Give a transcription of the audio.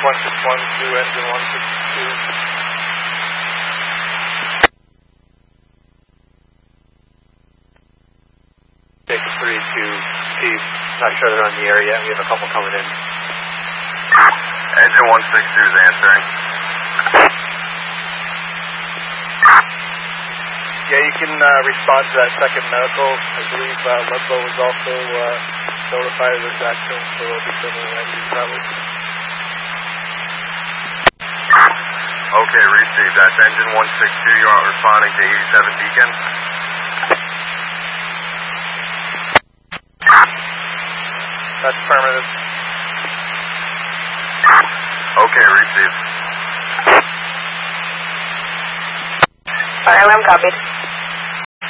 161 to engine 162. Take 3 to Steve. Not sure they're on the air yet. We have a couple coming in. Engine 162 is answering. Yeah, you can respond to that second medical. I believe Ludlow was also notified of this accident, so it'll be similar to probably. Okay, received. That's engine 162. You're not responding to 87 Beacon. That's affirmative. Okay, received. Fire alarm copied.